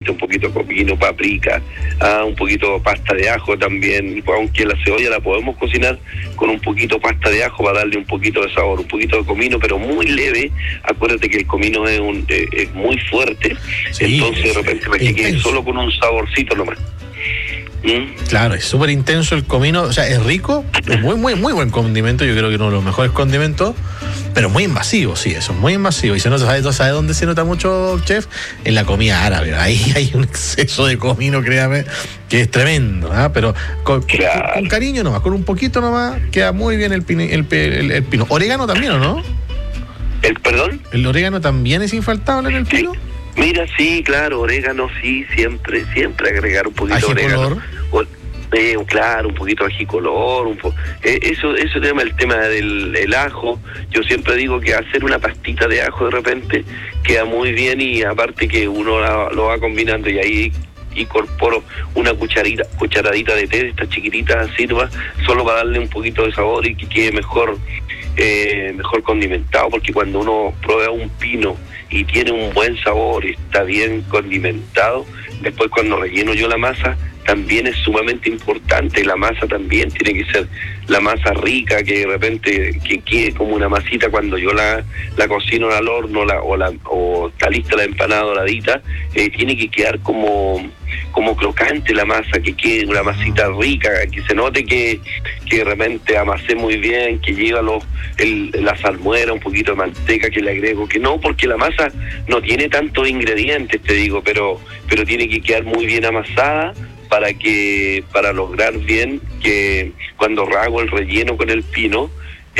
repente un poquito de comino, paprika, un poquito de pasta de ajo también, aunque la cebolla la podemos cocinar con un poquito de pasta de ajo para darle un poquito de sabor, un poquito de comino, pero muy leve. Acuérdate que el comino es muy fuerte, sí, entonces de repente me quede solo con un saborcito nomás. Claro, es súper intenso el comino, o sea, es rico, es muy buen condimento, yo creo que uno de los mejores condimentos, pero muy invasivo, sí, eso es muy invasivo. Y se nota, ¿sabe dónde se nota mucho, chef? En la comida árabe, ahí hay un exceso de comino, créame, que es tremendo, ¿eh? Pero con cariño nomás, con un poquito nomás, queda muy bien el pino. ¿Orégano también o no? ¿Perdón? ¿El orégano también es infaltable en el pino? Sí. Mira, sí, claro, orégano, sí, siempre agregar un poquito de orégano. Claro, un poquito de ajicolor, eso tema, el tema del ajo. Yo siempre digo que hacer una pastita de ajo de repente queda muy bien, y aparte que uno lo va combinando, y ahí incorporo una cucharadita de té de estas chiquititas, sirva, solo para darle un poquito de sabor y que quede mejor condimentado, porque cuando uno prueba un pino y tiene un buen sabor y está bien condimentado, después cuando relleno yo la masa también es sumamente importante. La masa también tiene que ser la masa rica, que de repente que quede como una masita cuando yo la cocino al horno o está lista la empanada doradita, tiene que quedar como crocante la masa, que quede una masita rica, que se note que de repente amasé muy bien, que lleva la salmuera, un poquito de manteca que le agrego, que no, porque la masa no tiene tantos ingredientes, te digo, pero tiene que quedar muy bien amasada para lograr bien que cuando hago el relleno con el pino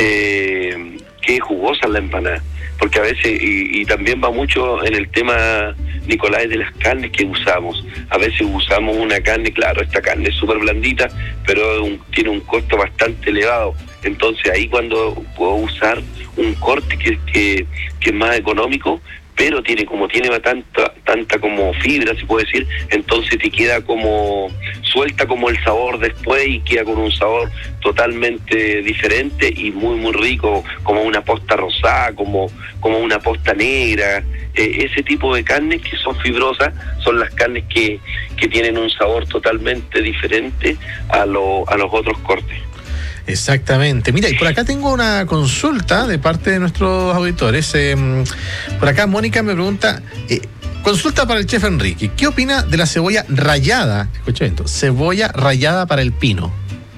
quede jugosa la empanada. Porque a veces, y también va mucho en el tema, Nicolás, de las carnes que usamos. A veces usamos una carne, claro, esta carne es súper blandita, pero tiene un costo bastante elevado. Entonces ahí cuando puedo usar un corte que es más económico, pero tiene tanta como fibra, se puede decir, entonces te queda como suelta como el sabor después, y queda con un sabor totalmente diferente y muy rico, como una posta rosada, como una posta negra. Ese tipo de carnes que son fibrosas son las carnes que tienen un sabor totalmente diferente a los otros cortes. Exactamente. Mira, y por acá tengo una consulta de parte de nuestros auditores. Por acá Mónica me pregunta, consulta para el chef Enrique, ¿qué opina de la cebolla rallada? Escucha esto, cebolla rallada para el pino.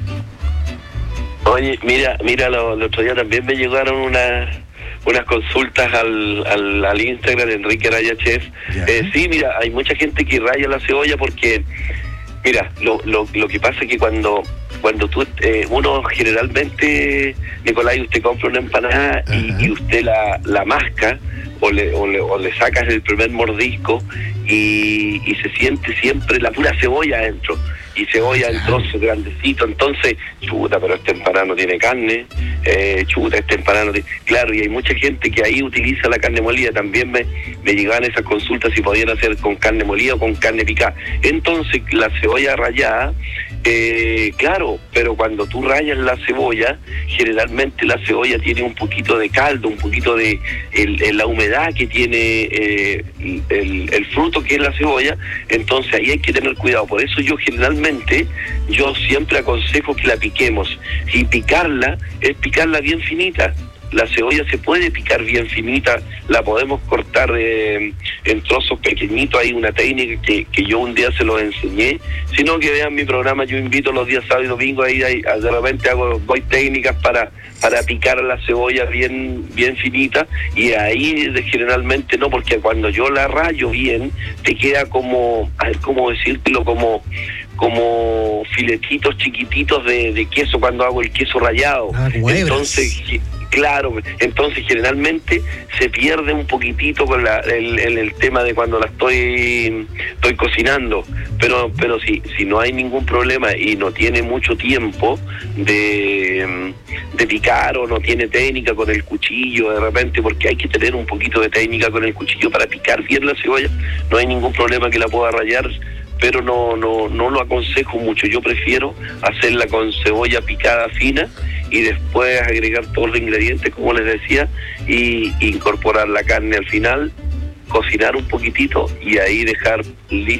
Oye, mira, el otro día también me llegaron unas consultas al Instagram de Enrique Raya Chef. Sí, mira, hay mucha gente que raya la cebolla porque, mira, lo que pasa es que cuando tú, uno generalmente, Nicolás, usted compra una empanada y usted la masca o le sacas el primer mordisco y se siente siempre la pura cebolla adentro, y cebolla en trozos grandecitos. Entonces, pero esta empanada no tiene carne, esta empanada no tiene... Claro, y hay mucha gente que ahí utiliza la carne molida. También me llegaban esas consultas si podían hacer con carne molida o con carne picada. Entonces, la cebolla rallada, claro, pero cuando tú rayas la cebolla, generalmente la cebolla tiene un poquito de caldo, un poquito de la humedad que tiene el fruto que es la cebolla. Entonces ahí hay que tener cuidado. Por eso yo siempre aconsejo que la piquemos, y picarla es picarla bien finita. La cebolla se puede picar bien finita, la podemos cortar en trozos pequeñitos. Hay una técnica que yo un día se los enseñé. Si no, que vean mi programa, yo invito los días sábado y domingo, ahí de repente doy técnicas para picar la cebolla bien finita, y ahí generalmente no, porque cuando yo la rayo bien, te queda como, a ver cómo decírtelo, como filetitos chiquititos de queso cuando hago el queso rallado. Entonces, claro, entonces generalmente se pierde un poquitito con el tema de cuando la estoy cocinando, pero si no hay ningún problema y no tiene mucho tiempo de picar, o no tiene técnica con el cuchillo de repente, porque hay que tener un poquito de técnica con el cuchillo para picar bien la cebolla, no hay ningún problema que la pueda rallar, pero no lo aconsejo mucho. Yo prefiero hacerla con cebolla picada fina y después agregar todos los ingredientes, como les decía, y incorporar la carne al final, cocinar un poquitito y ahí dejar listo